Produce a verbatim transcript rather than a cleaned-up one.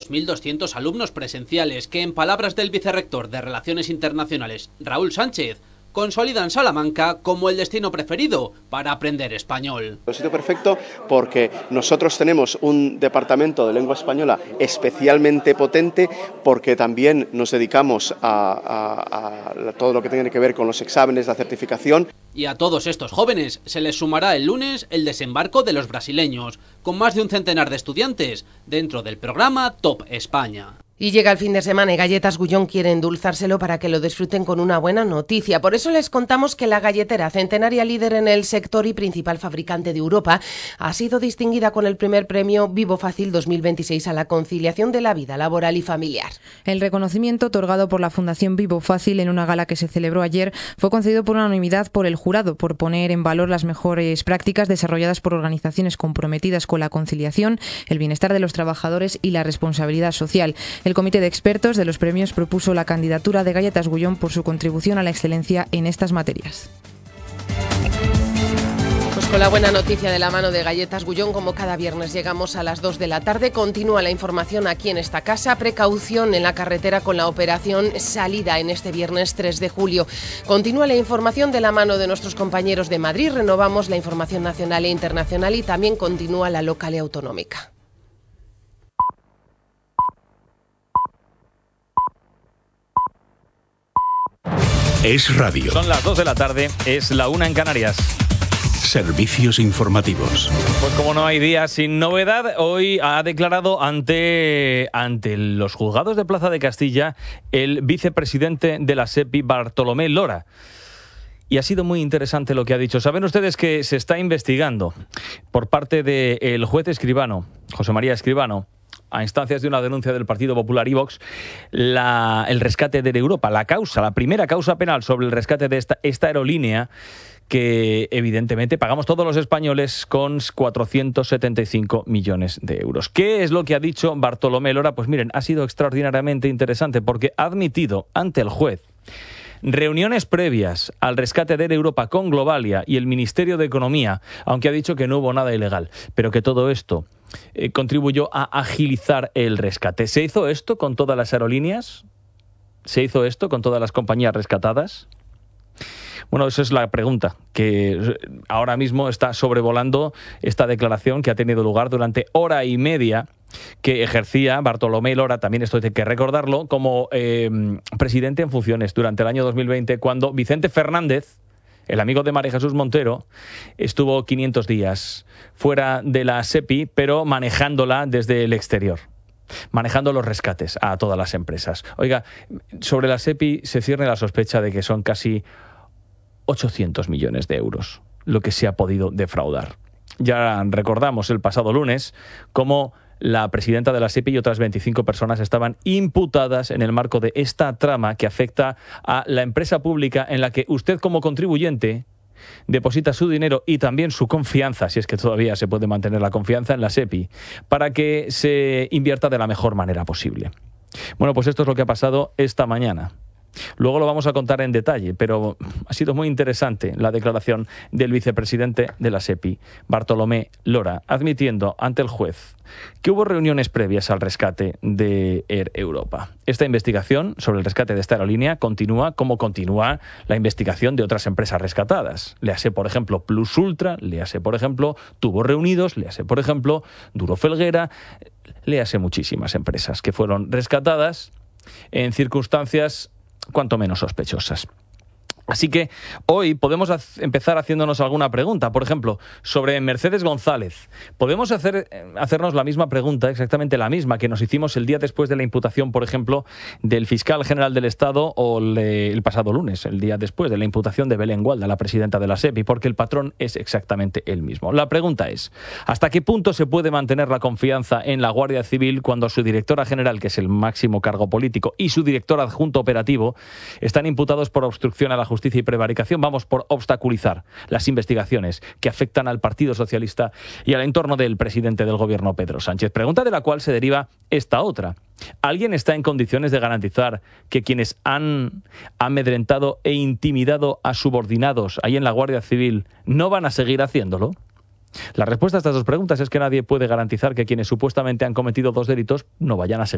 dos mil doscientos alumnos presenciales que, en palabras del vicerrector de Relaciones Internacionales, Raúl Sánchez, consolidan Salamanca como el destino preferido para aprender español. El sitio perfecto porque nosotros tenemos un departamento de lengua española especialmente potente, porque también nos dedicamos a, a, a todo lo que tiene que ver con los exámenes, la certificación. Y a todos estos jóvenes se les sumará el lunes el desembarco de los brasileños, con más de un centenar de estudiantes dentro del programa Top España. Y llega el fin de semana y Galletas Gullón quiere endulzárselo para que lo disfruten con una buena noticia. Por eso les contamos que la galletera centenaria, líder en el sector y principal fabricante de Europa, ha sido distinguida con el primer premio Vivo Fácil dos mil veintiséis a la conciliación de la vida laboral y familiar. El reconocimiento otorgado por la Fundación Vivo Fácil en una gala que se celebró ayer fue concedido por unanimidad por el jurado, por poner en valor las mejores prácticas desarrolladas por organizaciones comprometidas con la conciliación, el bienestar de los trabajadores y la responsabilidad social. El comité de expertos de los premios propuso la candidatura de Galletas Gullón por su contribución a la excelencia en estas materias. Pues con la buena noticia de la mano de Galletas Gullón, como cada viernes llegamos a las dos de la tarde, continúa la información aquí en esta casa. Precaución en la carretera con la operación Salida en este viernes tres de julio. Continúa la información de la mano de nuestros compañeros de Madrid. Renovamos la información nacional e internacional y también continúa la local y autonómica. Es radio. Son las dos de la tarde, es la una en Canarias. Servicios informativos. Pues como no hay día sin novedad, hoy ha declarado ante, ante los juzgados de Plaza de Castilla el vicepresidente de la SEPI, Bartolomé Lora. Y ha sido muy interesante lo que ha dicho. Saben ustedes que se está investigando por parte del juez escribano, José María Escribano, a instancias de una denuncia del Partido Popular y Vox, la, el rescate de Europa, la causa, la primera causa penal sobre el rescate de esta, esta aerolínea que evidentemente pagamos todos los españoles con cuatrocientos setenta y cinco millones de euros. ¿Qué es lo que ha dicho Bartolomé Lora? Pues miren, ha sido extraordinariamente interesante porque ha admitido ante el juez reuniones previas al rescate de Air Europa con Globalia y el Ministerio de Economía, aunque ha dicho que no hubo nada ilegal, pero que todo esto eh, contribuyó a agilizar el rescate. ¿Se hizo esto con todas las aerolíneas? ¿Se hizo esto con todas las compañías rescatadas? Bueno, esa es la pregunta que ahora mismo está sobrevolando esta declaración que ha tenido lugar durante hora y media, que ejercía Bartolomé Lora, también esto hay que recordarlo, como eh, presidente en funciones durante el año dos mil veinte, cuando Vicente Fernández, el amigo de María Jesús Montero, estuvo quinientos días fuera de la SEPI, pero manejándola desde el exterior, manejando los rescates a todas las empresas. Oiga, sobre la SEPI se cierne la sospecha de que son casi ochocientos millones de euros lo que se ha podido defraudar. Ya recordamos el pasado lunes cómo la presidenta de la SEPI y otras veinticinco personas estaban imputadas en el marco de esta trama que afecta a la empresa pública en la que usted, como contribuyente, deposita su dinero y también su confianza, si es que todavía se puede mantener la confianza en la SEPI, para que se invierta de la mejor manera posible. Bueno, pues esto es lo que ha pasado esta mañana. Luego lo vamos a contar en detalle, pero ha sido muy interesante la declaración del vicepresidente de la SEPI, Bartolomé Lora, admitiendo ante el juez que hubo reuniones previas al rescate de Air Europa. Esta investigación sobre el rescate de esta aerolínea continúa como continúa la investigación de otras empresas rescatadas. Léase, por ejemplo, Plus Ultra, léase, por ejemplo, Tubos Reunidos, léase, por ejemplo, Duro Felguera, léase muchísimas empresas que fueron rescatadas en circunstancias cuanto menos sospechosas. Así que hoy podemos haz- empezar haciéndonos alguna pregunta, por ejemplo, sobre Mercedes González. Podemos hacer, hacernos la misma pregunta, exactamente la misma, que nos hicimos el día después de la imputación, por ejemplo, del fiscal general del Estado o le, el pasado lunes, el día después de la imputación de Belén Gualda, la presidenta de la SEPI, porque el patrón es exactamente el mismo. La pregunta es, ¿hasta qué punto se puede mantener la confianza en la Guardia Civil cuando su directora general, que es el máximo cargo político, y su director adjunto operativo están imputados por obstrucción a la justicia y prevaricación, vamos, por obstaculizar las investigaciones que afectan al Partido Socialista y al entorno del presidente del gobierno, Pedro Sánchez? Pregunta de la cual se deriva esta otra. ¿Alguien está en condiciones de garantizar que quienes han amedrentado e intimidado a subordinados ahí en la Guardia Civil no van a seguir haciéndolo? La respuesta a estas dos preguntas es que nadie puede garantizar que quienes supuestamente han cometido dos delitos no vayan a seguir